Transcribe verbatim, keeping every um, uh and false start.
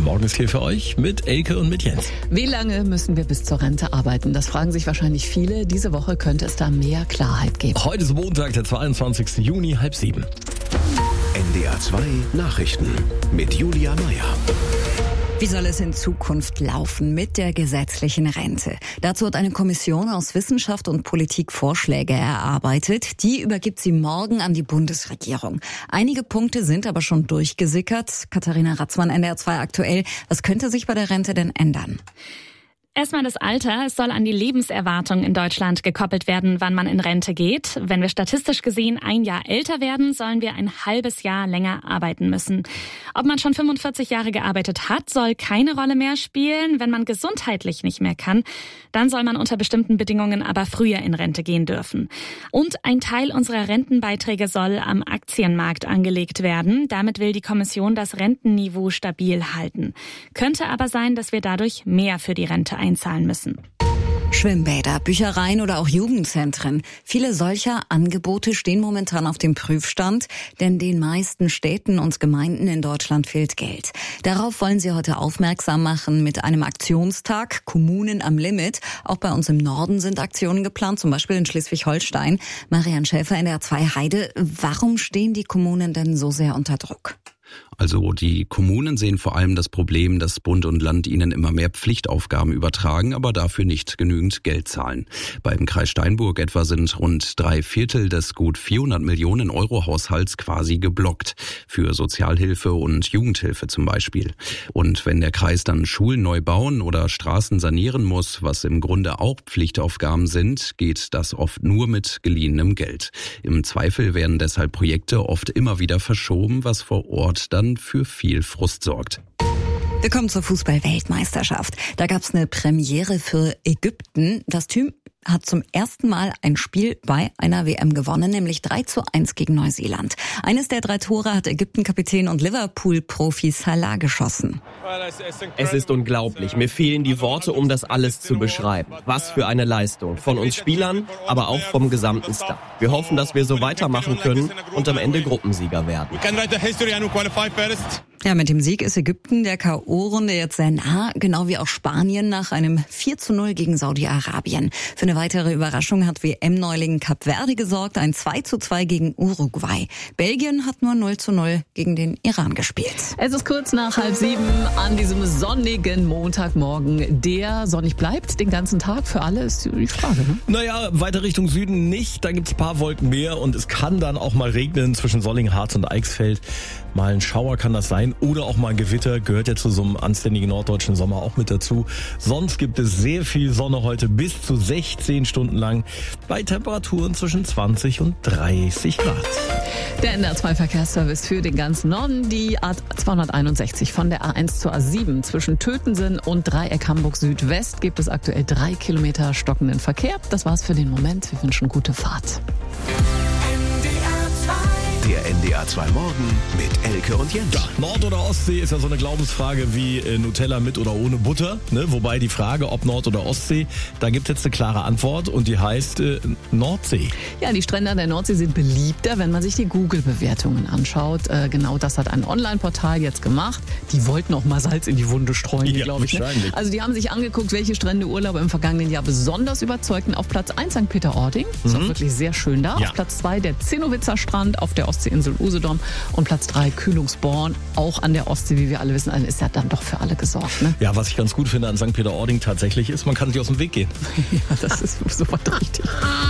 Morgen ist hier für euch mit Elke und mit Jens. Wie lange müssen wir bis zur Rente arbeiten? Das fragen sich wahrscheinlich viele. Diese Woche könnte es da mehr Klarheit geben. Heute ist Montag, der zweiundzwanzigsten Juni, halb sieben. N D R zwei Nachrichten mit Julia Meyer. Wie soll es in Zukunft laufen mit der gesetzlichen Rente? Dazu hat eine Kommission aus Wissenschaft und Politik Vorschläge erarbeitet. Die übergibt sie morgen an die Bundesregierung. Einige Punkte sind aber schon durchgesickert. Katharina Ratzmann, N D R zwei aktuell. Was könnte sich bei der Rente denn ändern? Erstmal das Alter. Es soll an die Lebenserwartung in Deutschland gekoppelt werden, wann man in Rente geht. Wenn wir statistisch gesehen ein Jahr älter werden, sollen wir ein halbes Jahr länger arbeiten müssen. Ob man schon fünfundvierzig Jahre gearbeitet hat, soll keine Rolle mehr spielen. Wenn man gesundheitlich nicht mehr kann, dann soll man unter bestimmten Bedingungen aber früher in Rente gehen dürfen. Und ein Teil unserer Rentenbeiträge soll am Aktienmarkt angelegt werden. Damit will die Kommission das Rentenniveau stabil halten. Könnte aber sein, dass wir dadurch mehr für die Rente einzahlen müssen. Schwimmbäder, Büchereien oder auch Jugendzentren. Viele solcher Angebote stehen momentan auf dem Prüfstand, denn den meisten Städten und Gemeinden in Deutschland fehlt Geld. Darauf wollen sie heute aufmerksam machen mit einem Aktionstag Kommunen am Limit. Auch bei uns im Norden sind Aktionen geplant, zum Beispiel in Schleswig-Holstein. Marianne Schäfer, N D R zwei Heide. Warum stehen die Kommunen denn so sehr unter Druck? Also die Kommunen sehen vor allem das Problem, dass Bund und Land ihnen immer mehr Pflichtaufgaben übertragen, aber dafür nicht genügend Geld zahlen. Beim Kreis Steinburg etwa sind rund drei Viertel des gut vierhundert Millionen Euro Haushalts quasi geblockt. Für Sozialhilfe und Jugendhilfe zum Beispiel. Und wenn der Kreis dann Schulen neu bauen oder Straßen sanieren muss, was im Grunde auch Pflichtaufgaben sind, geht das oft nur mit geliehenem Geld. Im Zweifel werden deshalb Projekte oft immer wieder verschoben, was vor Ort dann für viel Frust sorgt. Wir kommen zur Fußball-Weltmeisterschaft. Da gab es eine Premiere für Ägypten. Das Team hat zum ersten Mal ein Spiel bei einer W M gewonnen, nämlich drei zu eins gegen Neuseeland. Eines der drei Tore hat Ägypten-Kapitän und Liverpool-Profi Salah geschossen. Es ist unglaublich. Mir fehlen die Worte, um das alles zu beschreiben. Was für eine Leistung. Von uns Spielern, aber auch vom gesamten Staff. Wir hoffen, dass wir so weitermachen können und am Ende Gruppensieger werden. Ja, mit dem Sieg ist Ägypten der K O-Runde jetzt sehr nah, genau wie auch Spanien nach einem vier zu null gegen Saudi-Arabien. Für eine weitere Überraschung hat W M-Neuling Kap Verde gesorgt, ein zwei zu zwei gegen Uruguay. Belgien hat nur null zu null gegen den Iran gespielt. Es ist kurz nach halb sieben an diesem sonnigen Montagmorgen. Der sonnig bleibt den ganzen Tag für alle, ist die Frage, ne? Naja, weiter Richtung Süden nicht. Da gibt's ein paar Wolken mehr und es kann dann auch mal regnen zwischen Solling, Harz und Eichsfeld. Mal ein Schauer kann das sein oder auch mal ein Gewitter, gehört ja zu so einem anständigen norddeutschen Sommer auch mit dazu. Sonst gibt es sehr viel Sonne heute bis zu sechzehn Stunden lang bei Temperaturen zwischen zwanzig und dreißig Grad. Der N D R zwei Verkehrsservice für den ganzen Norden, die A zweihunderteinundsechzig von der A eins zur A sieben zwischen Tötensen und Dreieck Hamburg Südwest gibt es aktuell drei Kilometer stockenden Verkehr. Das war's für den Moment. Wir wünschen gute Fahrt. Der N D R zwei Morgen mit Elke und Jens. Ja, Nord- oder Ostsee ist ja so eine Glaubensfrage wie äh, Nutella mit oder ohne Butter. Ne? Wobei die Frage, ob Nord- oder Ostsee, da gibt es jetzt eine klare Antwort und die heißt äh, Nordsee. Ja, die Strände an der Nordsee sind beliebter, wenn man sich die Google-Bewertungen anschaut. Äh, genau das hat ein Online-Portal jetzt gemacht. Die wollten auch mal Salz in die Wunde streuen, ja, glaube ich. Ne? Wahrscheinlich. Also die haben sich angeguckt, welche Strände Urlaub im vergangenen Jahr besonders überzeugten. Auf Platz eins Sankt Peter-Ording, ist Mhm. auch wirklich sehr schön da. Ja. Auf Platz zwei der Zinnowitzer Strand auf der Ostseeinsel Usedom. Und Platz drei Kühlungsborn, auch an der Ostsee, wie wir alle wissen, ist ja dann doch für alle gesorgt. Ne? Ja, was ich ganz gut finde an Sankt Peter-Ording tatsächlich ist, man kann sich aus dem Weg gehen. Ja, das ist sofort richtig.